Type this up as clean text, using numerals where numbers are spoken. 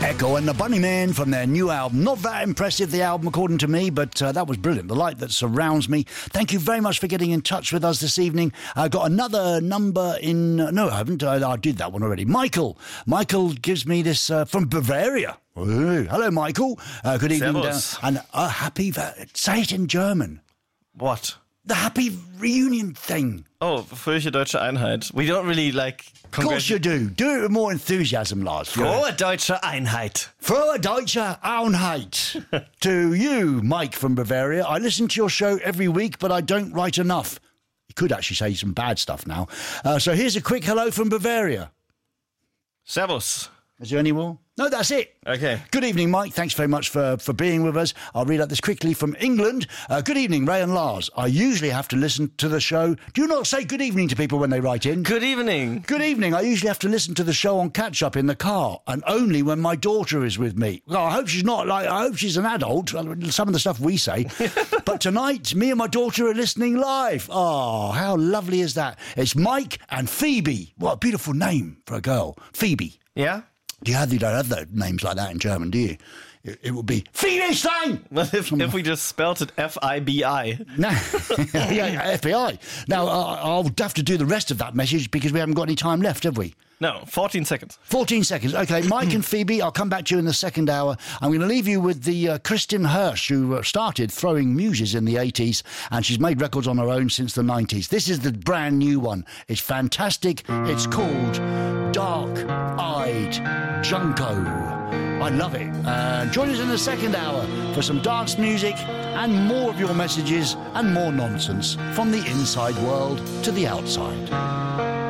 Echo and the Bunnymen from their new album. Not that impressive, the album, according to me, but that was brilliant. The light that surrounds me. Thank you very much for getting in touch with us this evening. I got another number in... No, I haven't. I did that one already. Michael gives me this from Bavaria. Ooh. Hello, Michael. Good evening. And a happy... say it in German. What? The happy reunion thing. Oh, fröhliche deutsche Einheit. We don't really like... Of course you do. Do it with more enthusiasm, Lars. Frohe deutsche Einheit. Frohe deutsche Einheit. To you, Mike from Bavaria. I listen to your show every week, but I don't write enough. You could actually say some bad stuff now. So here's a quick hello from Bavaria. Servus. Is there any more? No, that's it. Okay. Good evening, Mike. Thanks very much for being with us. I'll read out this quickly from England. Good evening, Ray and Lars. I usually have to listen to the show. Do you not say good evening to people when they write in? Good evening. Good evening. I usually have to listen to the show on catch-up in the car, and only when my daughter is with me. Well, I hope she's not I hope she's an adult, some of the stuff we say. But tonight, me and my daughter are listening live. Oh, how lovely is that? It's Mike and Phoebe. What a beautiful name for a girl. Phoebe. Yeah? You don't have the names like that in German, do you? It would be Phoebe Stein! Well, if we just spelt it F-I-B-I. No, yeah, FBI. Now, I'll have to do the rest of that message because we haven't got any time left, have we? No, 14 seconds. 14 seconds. Okay, Mike and Phoebe, I'll come back to you in the second hour. I'm going to leave you with the Kristin Hirsch, who started throwing muses in the 80s, and she's made records on her own since the 90s. This is the brand new one. It's fantastic. It's called Dark Eyed Junko. I love it. Join us in the second hour for some dance music and more of your messages and more nonsense from the inside world to the outside.